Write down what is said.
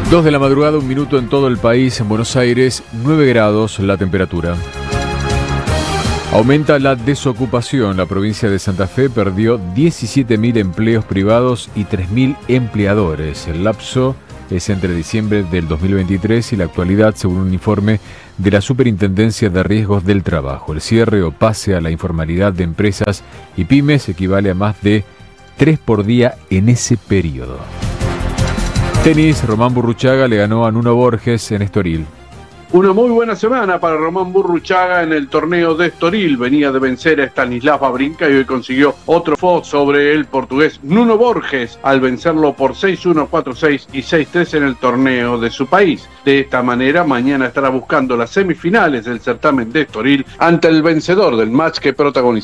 2 de la madrugada, 1 minuto en todo el país. En Buenos Aires, 9 grados la temperatura. Aumenta la desocupación. La provincia de Santa Fe perdió 17.000 empleos privados y 3.000 empleadores. El lapso es entre diciembre del 2023 y la actualidad, según un informe de la Superintendencia de Riesgos del Trabajo. El cierre o pase a la informalidad de empresas y pymes equivale a más de 3 por día en ese periodo. Tenis, Román Burruchaga le ganó a Nuno Borges en Estoril. Una muy buena semana para Román Burruchaga en el torneo de Estoril. Venía de vencer a Stanislas Wawrinka y hoy consiguió otro triunfo sobre el portugués Nuno Borges al vencerlo por 6-1, 4-6 y 6-3 en el torneo de su país. De esta manera, mañana estará buscando las semifinales del certamen de Estoril ante el vencedor del match que protagonizó